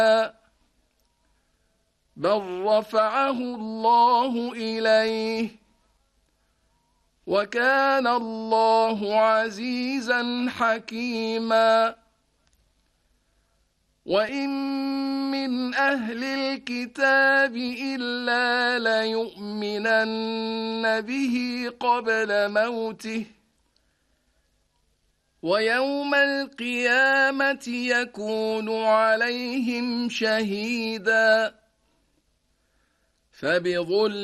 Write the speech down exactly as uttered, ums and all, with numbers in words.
بل رفعه الله إليه وكان الله عزيزا حكيما وإن من أهل الكتاب إلا ليؤمنن به قبل موته ويوم القيامة يكون عليهم شهيدا فبظلم